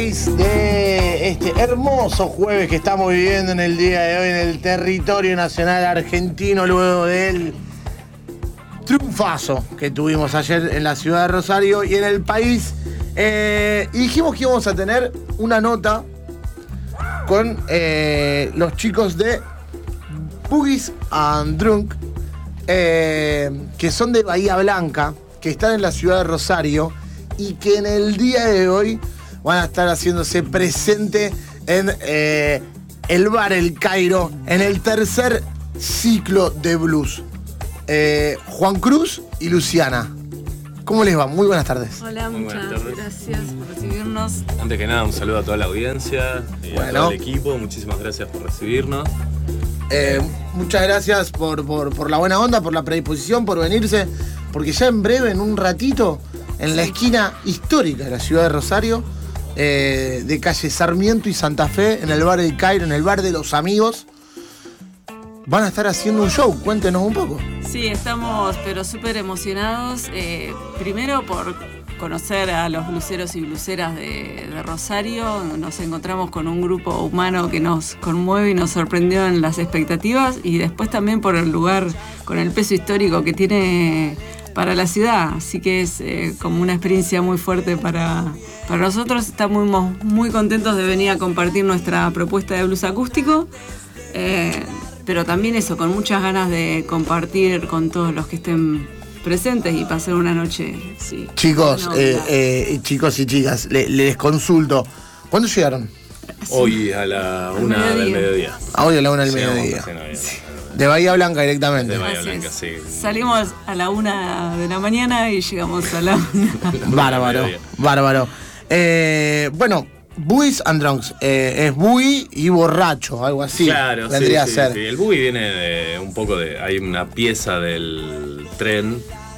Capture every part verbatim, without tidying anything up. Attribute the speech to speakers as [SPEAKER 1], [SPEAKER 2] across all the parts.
[SPEAKER 1] raíz de este hermoso jueves que estamos viviendo en el día de hoy en el territorio nacional argentino, luego del triunfazo que tuvimos ayer en la ciudad de Rosario y en el país. Eh, y dijimos que íbamos a tener una nota con eh, los chicos de Boogies and Drunk, eh, que son de Bahía Blanca, que están en la ciudad de Rosario y que en el día de hoy van a estar haciéndose presente en eh, el bar El Cairo, en el tercer ciclo de blues. Eh, Juan Cruz y Luciana. ¿Cómo les va? Muy buenas tardes.
[SPEAKER 2] Hola,
[SPEAKER 3] Muy
[SPEAKER 2] muchas
[SPEAKER 3] buenas tardes.
[SPEAKER 2] gracias por recibirnos.
[SPEAKER 3] Antes que nada, un saludo a toda la audiencia y
[SPEAKER 1] Bueno.
[SPEAKER 3] a todo el equipo. Muchísimas gracias por recibirnos.
[SPEAKER 1] Eh, muchas gracias por, por, por la buena onda, por la predisposición, por venirse, porque ya en breve, en un ratito, en la esquina histórica de la ciudad de Rosario, eh, de calle Sarmiento y Santa Fe, en el bar El Cairo, en el bar de los amigos, van a estar haciendo un show. Cuéntenos un poco.
[SPEAKER 2] Sí, estamos pero súper emocionados. Eh, primero por conocer a los bluseros y bluseras de, de Rosario. Nos encontramos con un grupo humano que nos conmueve y nos sorprendió en las expectativas. Y después también por el lugar, con el peso histórico que tiene para la ciudad. Así que es eh, como una experiencia muy fuerte para, para nosotros. Estamos muy, muy contentos de venir a compartir nuestra propuesta de blues acústico. Eh, pero también eso, con muchas ganas de compartir con todos los que estén presentes y pasar una noche, sí.
[SPEAKER 1] Chicos,
[SPEAKER 2] No,
[SPEAKER 1] eh,
[SPEAKER 2] claro.
[SPEAKER 1] eh, chicos y chicas, le- les consulto. ¿Cuándo llegaron?
[SPEAKER 3] Hoy a la
[SPEAKER 2] Al
[SPEAKER 3] una del
[SPEAKER 2] mediodía.
[SPEAKER 3] mediodía.
[SPEAKER 1] A hoy a la una del
[SPEAKER 3] Llegamos
[SPEAKER 1] mediodía.
[SPEAKER 3] recién hoy,
[SPEAKER 1] De Bahía Blanca directamente.
[SPEAKER 3] De Bahía
[SPEAKER 2] Así
[SPEAKER 3] Blanca,
[SPEAKER 2] es.
[SPEAKER 3] sí.
[SPEAKER 2] Salimos a la una de la mañana y llegamos a la una.
[SPEAKER 1] Bárbaro,
[SPEAKER 3] Mediodía.
[SPEAKER 1] bárbaro. Eh, bueno, Boogies and Drunks, eh, es boogie y borracho, algo así.
[SPEAKER 3] Claro,
[SPEAKER 1] vendría
[SPEAKER 3] sí,
[SPEAKER 1] a ser.
[SPEAKER 3] sí, sí. El boogie viene de un poco de... Hay una pieza del tren,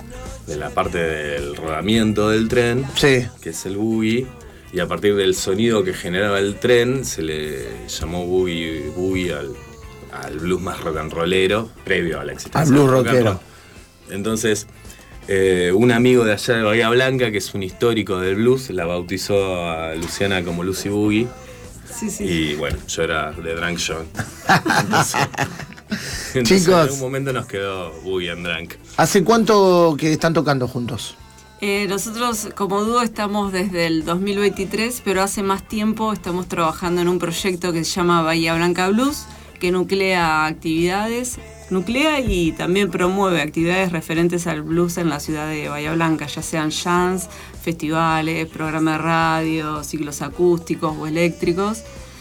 [SPEAKER 3] de la parte del rodamiento del tren,
[SPEAKER 1] Sí.
[SPEAKER 3] que es el boogie, y a partir del sonido que generaba el tren se le llamó boogie, boogie al, al blues más rock and rollero, previo a la existencia
[SPEAKER 1] Al blues
[SPEAKER 3] del rock and
[SPEAKER 1] rockero.
[SPEAKER 3] roll. Entonces, eh, un amigo de allá de Bahía Blanca, que es un histórico del blues, la bautizó a Luciana como Lucy Boogie.
[SPEAKER 2] Sí, sí.
[SPEAKER 3] Y bueno, yo era de Drunk John. Entonces, entonces
[SPEAKER 1] Chicos.
[SPEAKER 3] en algún momento nos quedó Boogie and Drunk.
[SPEAKER 1] ¿Hace cuánto que están tocando juntos?
[SPEAKER 2] Eh, nosotros como dúo estamos desde el dos mil veintitrés, pero hace más tiempo estamos trabajando en un proyecto que se llama Bahía Blanca Blues, que nuclea actividades, nuclea y también promueve actividades referentes al blues en la ciudad de Bahía Blanca, ya sean jams, festivales, programas de radio, ciclos acústicos o eléctricos.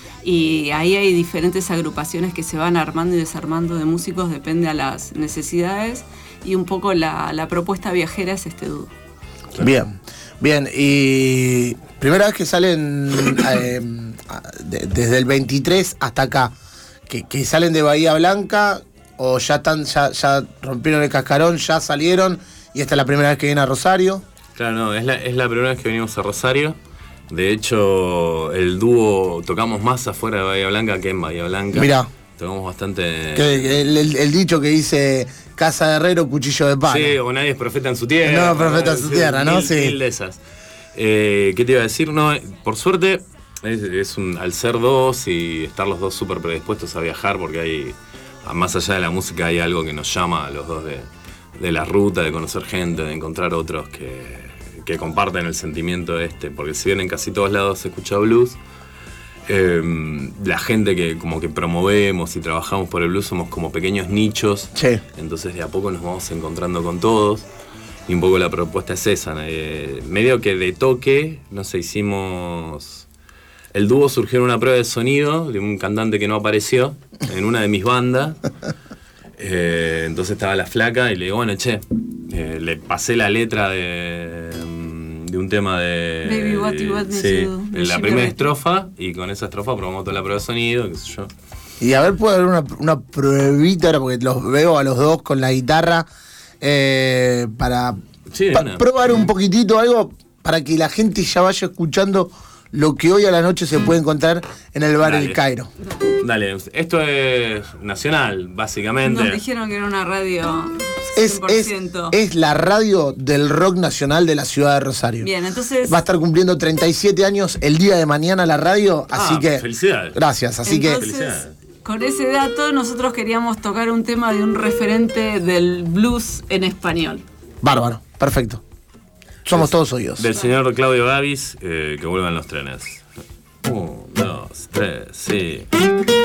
[SPEAKER 2] Y ahí hay diferentes agrupaciones que se van armando y desarmando de músicos, depende a las necesidades. Y un poco la, la propuesta viajera es este dúo.
[SPEAKER 1] Bien, bien. Y primera vez que salen eh, de- desde el veintitrés hasta acá, que, que salen de Bahía Blanca o ya están, ya, ya rompieron el cascarón, ya salieron y esta es la primera vez que vienen a Rosario.
[SPEAKER 3] Claro, no, es la, es la primera vez que venimos a Rosario. De hecho, el dúo tocamos más afuera de Bahía Blanca que en Bahía Blanca.
[SPEAKER 1] Mirá.
[SPEAKER 3] Tocamos bastante...
[SPEAKER 1] Que el, el- el dicho que dice casa de herrero, cuchillo de palo.
[SPEAKER 3] Sí, o nadie es profeta en su tierra.
[SPEAKER 1] No, profeta en su tierra, ¿no?
[SPEAKER 3] Mil,
[SPEAKER 1] Sí.
[SPEAKER 3] mil de esas. Eh, ¿Qué te iba a decir? No, eh, por suerte, es, es un, al ser dos y estar los dos súper predispuestos a viajar, porque hay, a- más allá de la música, hay algo que nos llama a los dos de, de la ruta, de conocer gente, de encontrar otros que, que comparten el sentimiento este, porque si bien en casi todos lados se escucha blues, eh, la gente que como que promovemos y trabajamos por el blues somos como pequeños nichos.
[SPEAKER 1] Sí.
[SPEAKER 3] Entonces de a poco nos vamos encontrando con todos. Y un poco la propuesta es esa. eh, medio que de toque, no sé, hicimos... El dúo surgió en una prueba de sonido de un cantante que no apareció en una de mis bandas. Eh, entonces estaba la flaca y le digo, bueno, che, eh, le pasé la letra de, mm, de un tema de...
[SPEAKER 2] Baby, what you want me
[SPEAKER 3] sí,
[SPEAKER 2] to do, de
[SPEAKER 3] en la
[SPEAKER 2] Jim
[SPEAKER 3] primera
[SPEAKER 2] Carrey.
[SPEAKER 3] estrofa, y con esa estrofa probamos toda la prueba de sonido, qué sé yo.
[SPEAKER 1] Y a ver, puede haber una, una pruebita ahora, porque los veo a los dos con la guitarra, eh, para
[SPEAKER 3] Sí, de
[SPEAKER 1] pa-
[SPEAKER 3] una.
[SPEAKER 1] probar un poquitito algo, para que la gente ya vaya escuchando lo que hoy a la noche se puede encontrar en el bar
[SPEAKER 3] Dale.
[SPEAKER 1] El Cairo.
[SPEAKER 3] Dale, esto es nacional, básicamente.
[SPEAKER 2] Nos dijeron que era una radio
[SPEAKER 1] Es, es, es la radio del rock nacional de la ciudad de Rosario.
[SPEAKER 2] Bien, entonces...
[SPEAKER 1] Va a estar cumpliendo treinta y siete años el día de mañana la radio,
[SPEAKER 3] Ah,
[SPEAKER 1] así que...
[SPEAKER 3] felicidades.
[SPEAKER 1] Gracias, así
[SPEAKER 2] entonces,
[SPEAKER 1] que...
[SPEAKER 3] Felicidades.
[SPEAKER 2] Con ese dato nosotros queríamos tocar un tema de un referente del blues en español.
[SPEAKER 1] Bárbaro, perfecto. Somos todos oídos.
[SPEAKER 3] Del señor Claudio Gavis, eh, que vuelvan los trenes. Un, dos, tres, sí.